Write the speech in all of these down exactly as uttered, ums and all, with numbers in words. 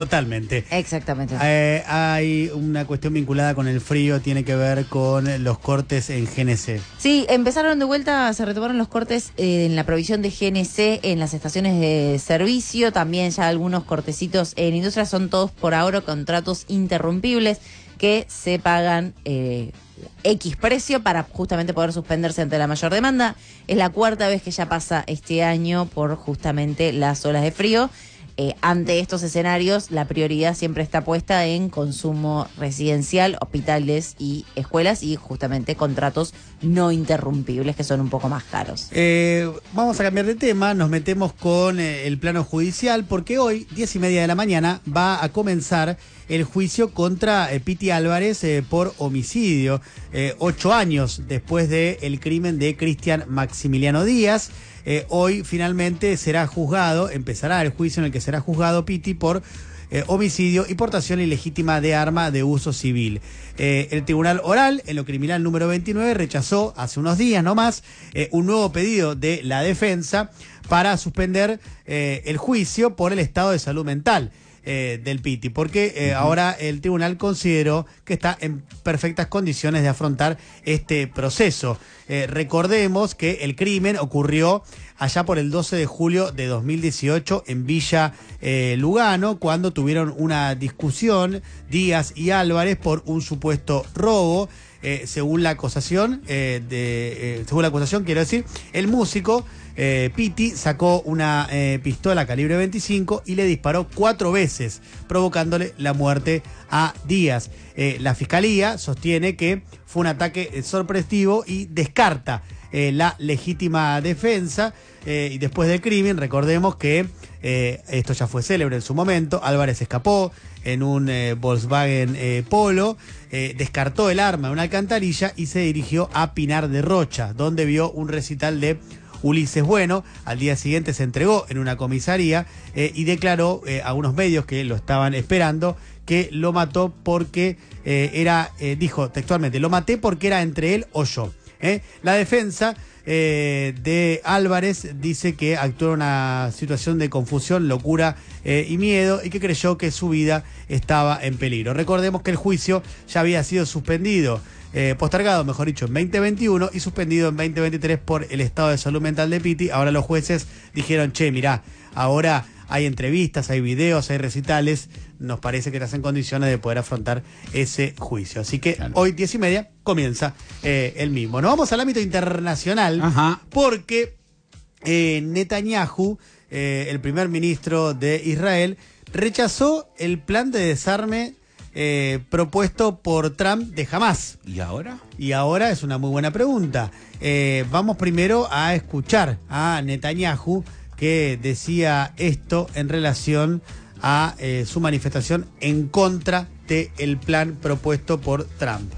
Totalmente. Exactamente. Eh, hay una cuestión vinculada con el frío, tiene que ver con los cortes en G N C. Sí, empezaron de vuelta, se retomaron los cortes eh, en la provisión de G N C en las estaciones de servicio, también ya algunos cortecitos en industria, son todos por ahora contratos interrumpibles que se pagan eh, X precio para justamente poder suspenderse ante la mayor demanda. Es la cuarta vez que ya pasa este año por justamente las olas de frío. Eh, ante estos escenarios, la prioridad siempre está puesta en consumo residencial, hospitales y escuelas y justamente contratos no interrumpibles que son un poco más caros. Eh, vamos a cambiar de tema, nos metemos con eh, el plano judicial porque hoy, diez y media de la mañana, va a comenzar el juicio contra eh, Piti Álvarez eh, por homicidio, eh, ocho años después del crimen de Cristian Maximiliano Díaz. Eh, hoy finalmente será juzgado, empezará el juicio en el que será juzgado Piti por eh, homicidio y portación ilegítima de arma de uso civil. Eh, el Tribunal Oral, en lo criminal número veintinueve, rechazó hace unos días nomás eh, un nuevo pedido de la defensa para suspender eh, el juicio por el estado de salud mental Eh, del Piti, porque eh, uh-huh. ahora el tribunal consideró que está en perfectas condiciones de afrontar este proceso. Eh, recordemos que el crimen ocurrió allá por el doce de julio de dos mil dieciocho en Villa eh, Lugano, cuando tuvieron una discusión Díaz y Álvarez por un supuesto robo. Eh, según la acusación, eh, de, eh, según la acusación, quiero decir, el músico eh, Piti sacó una eh, pistola calibre veinticinco y le disparó cuatro veces, provocándole la muerte a Díaz. Eh, la fiscalía sostiene que fue un ataque sorpresivo y descarta eh, la legítima defensa. Eh, y después del crimen, recordemos que eh, esto ya fue célebre en su momento, Álvarez escapó en un eh, Volkswagen eh, Polo, eh, descartó el arma en una alcantarilla y se dirigió a Pinar de Rocha, donde vio un recital de Ulises Bueno. Al día siguiente se entregó en una comisaría eh, y declaró eh, a unos medios que lo estaban esperando que lo mató porque eh, era, eh, dijo textualmente, lo maté porque era entre él o yo. ¿eh? La defensa Eh, de Álvarez dice que actuó en una situación de confusión, locura eh, y miedo y que creyó que su vida estaba en peligro. Recordemos que el juicio ya había sido suspendido, eh, postergado, mejor dicho, en veinte veintiuno y suspendido en veinte veintitrés por el estado de salud mental de Piti. Ahora los jueces dijeron, che, mirá, ahora hay entrevistas, hay videos, hay recitales, nos parece que estás en condiciones de poder afrontar ese juicio. Así que claro, hoy diez y media comienza eh, el mismo. Nos vamos al ámbito internacional. Ajá. Porque eh, Netanyahu, eh, el primer ministro de Israel, rechazó el plan de desarme eh, propuesto por Trump de Hamás. ¿Y ahora? Y ahora es una muy buena pregunta. Eh, vamos primero a escuchar a Netanyahu, que decía esto en relación a eh, su manifestación en contra del plan propuesto por Trump.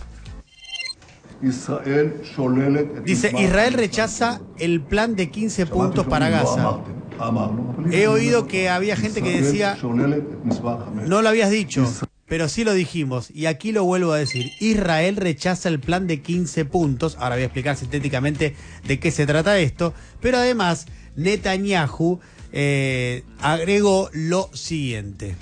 Israel Dice, Israel rechaza el plan de quince puntos para Gaza. He oído que había gente que decía, no lo habías dicho, pero sí lo dijimos, y aquí lo vuelvo a decir. Israel rechaza el plan de quince puntos. Ahora voy a explicar sintéticamente de qué se trata esto, pero además Netanyahu eh, agregó lo siguiente.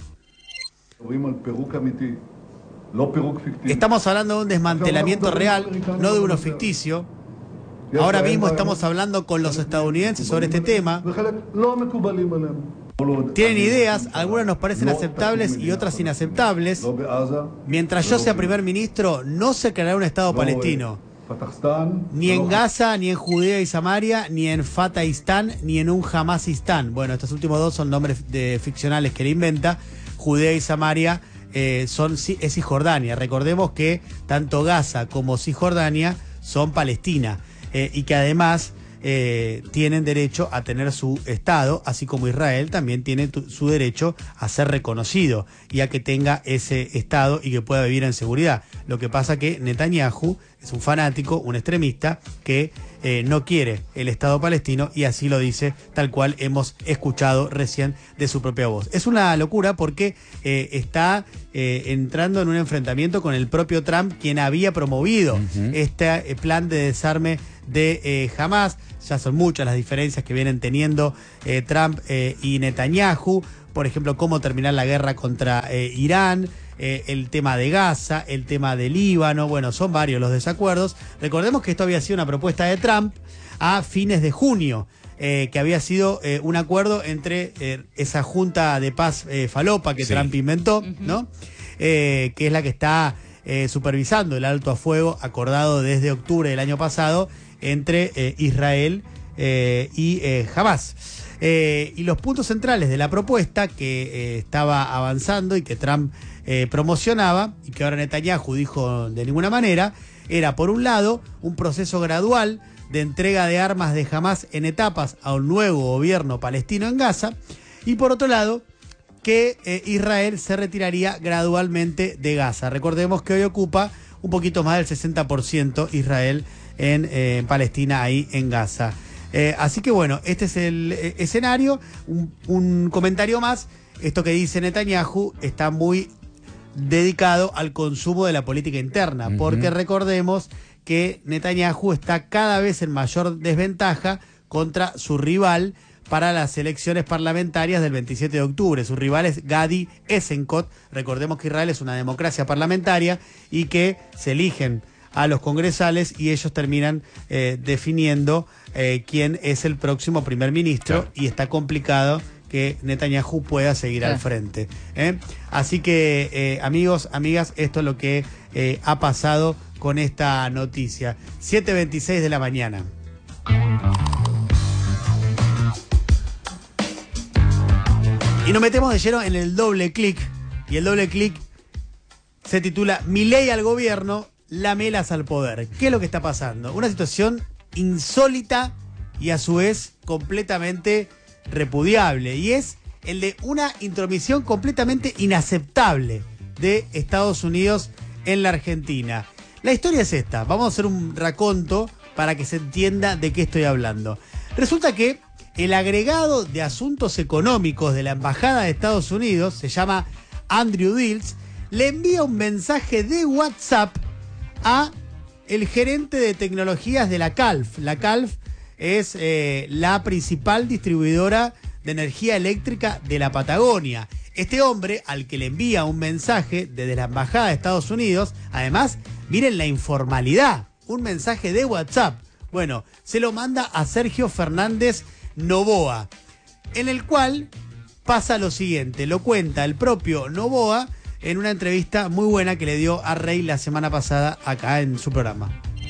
Estamos hablando de un desmantelamiento real, no de uno ficticio. Ahora mismo estamos hablando con los estadounidenses sobre este tema. Tienen ideas, algunas nos parecen aceptables y otras inaceptables. Mientras yo sea primer ministro, no se creará un Estado palestino. Ni en Gaza, ni en Judea y Samaria, ni en Fatahistán, ni en un Hamasistán. Bueno, estos últimos dos son nombres de, ficcionales que él inventa. Judea y Samaria eh, son, es Cisjordania. Recordemos que tanto Gaza como Cisjordania son Palestina eh, y que además eh, tienen derecho a tener su Estado, así como Israel también tiene tu, su derecho a ser reconocido y a que tenga ese Estado y que pueda vivir en seguridad. Lo que pasa que Netanyahu es un fanático, un extremista que eh, no quiere el Estado palestino y así lo dice, tal cual hemos escuchado recién de su propia voz. Es una locura porque eh, está eh, entrando en un enfrentamiento con el propio Trump, quien había promovido uh-huh. este eh, plan de desarme de eh, Hamás. Ya son muchas las diferencias que vienen teniendo eh, Trump eh, y Netanyahu. por ejemplo, cómo terminar la guerra contra eh, Irán, eh, el tema de Gaza, el tema de Líbano, bueno, son varios los desacuerdos. Recordemos que esto había sido una propuesta de Trump a fines de junio, eh, que había sido eh, un acuerdo entre eh, esa junta de paz eh, falopa que sí. Trump inventó, uh-huh. ¿no? Eh, que es la que está eh, supervisando el alto a fuego acordado desde octubre del año pasado entre eh, Israel eh, y eh, Hamas. Eh, y los puntos centrales de la propuesta que eh, estaba avanzando y que Trump eh, promocionaba, y que ahora Netanyahu dijo de ninguna manera, era por un lado un proceso gradual de entrega de armas de Hamas en etapas a un nuevo gobierno palestino en Gaza, y por otro lado que eh, Israel se retiraría gradualmente de Gaza. Recordemos que hoy ocupa un poquito más del sesenta por ciento Israel en eh, Palestina, ahí en Gaza. Eh, así que bueno, este es el eh, escenario. Un, un comentario más. Esto que dice Netanyahu está muy dedicado al consumo de la política interna, uh-huh. porque recordemos que Netanyahu está cada vez en mayor desventaja contra su rival para las elecciones parlamentarias del veintisiete de octubre. Su rival es Gadi Eisenkot. Recordemos que Israel es una democracia parlamentaria y que se eligen a los congresales y ellos terminan eh, definiendo eh, quién es el próximo primer ministro, claro. y está complicado que Netanyahu pueda seguir claro. al frente. ¿eh? Así que, eh, amigos, amigas, esto es lo que eh, ha pasado con esta noticia. siete veintiséis de la mañana. Y nos metemos de lleno en el doble clic, y el doble clic se titula Milei al gobierno, Lamelas al poder. ¿Qué es lo que está pasando? Una situación insólita y a su vez completamente repudiable, y es el de una intromisión completamente inaceptable de Estados Unidos en la Argentina. La historia es esta, vamos a hacer un raconto para que se entienda de qué estoy hablando. Resulta que el agregado de asuntos económicos de la Embajada de Estados Unidos, se llama Andrew Dills, le envía un mensaje de WhatsApp a el gerente de tecnologías de la CALF. La CALF es eh, la principal distribuidora de energía eléctrica de la Patagonia. Este hombre, al que le envía un mensaje desde la Embajada de Estados Unidos, además, miren la informalidad, un mensaje de WhatsApp. Bueno, se lo manda a Sergio Fernández Noboa, en el cual pasa lo siguiente, lo cuenta el propio Noboa en una entrevista muy buena que le dio a Rey la semana pasada acá en su programa.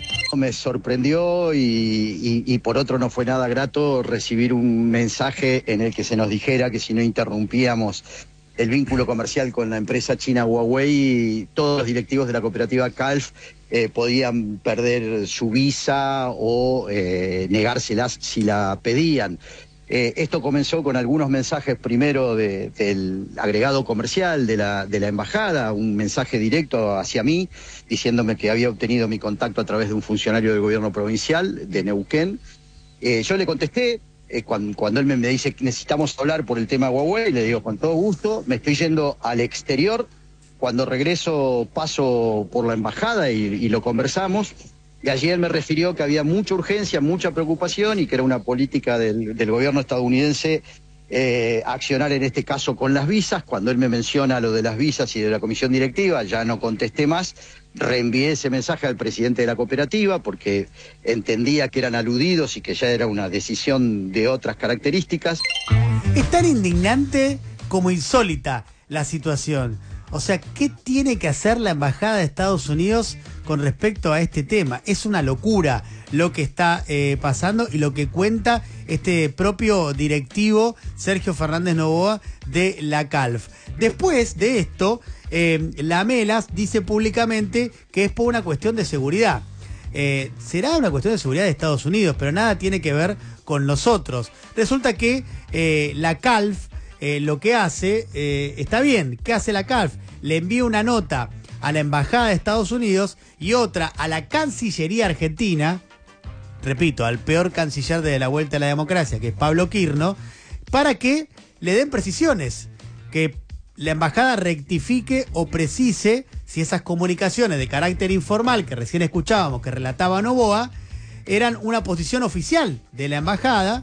Me sorprendió y, y, y por otro no fue nada grato recibir un mensaje en el que se nos dijera que si no interrumpíamos el vínculo comercial con la empresa china Huawei, todos los directivos de la cooperativa CALF eh, podían perder su visa o eh, negárselas si la pedían. Eh, esto comenzó con algunos mensajes primero de, del agregado comercial de la, de la embajada, un mensaje directo hacia mí, diciéndome que había obtenido mi contacto a través de un funcionario del gobierno provincial de Neuquén. Eh, yo le contesté, eh, cuando, cuando él me, me dice que necesitamos hablar por el tema Huawei, le digo con todo gusto, me estoy yendo al exterior, cuando regreso paso por la embajada y, y lo conversamos. Y allí él me refirió que había mucha urgencia, mucha preocupación y que era una política del, del gobierno estadounidense eh, accionar en este caso con las visas. Cuando él me menciona lo de las visas y de la comisión directiva, ya no contesté más, reenvié ese mensaje al presidente de la cooperativa porque entendía que eran aludidos y que ya era una decisión de otras características. Es tan indignante como insólita la situación. O sea, ¿qué tiene que hacer la Embajada de Estados Unidos con respecto a este tema? Es una locura lo que está eh, pasando y lo que cuenta este propio directivo Sergio Fernández Noboa de la CALF. Después de esto, eh, Lamelas dice públicamente que es por una cuestión de seguridad. Eh, será una cuestión de seguridad de Estados Unidos, pero nada tiene que ver con nosotros. Resulta que eh, la CALF Eh, lo que hace, eh, está bien, ¿qué hace la CALF? Le envía una nota a la Embajada de Estados Unidos y otra a la Cancillería Argentina, repito, al peor canciller de la Vuelta a la Democracia, que es Pablo Quirno, para que le den precisiones, que la Embajada rectifique o precise si esas comunicaciones de carácter informal que recién escuchábamos, que relataba Noboa, eran una posición oficial de la Embajada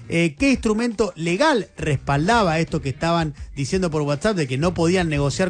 eh, qué instrumento legal respaldaba esto que estaban diciendo por WhatsApp de que no podían negociar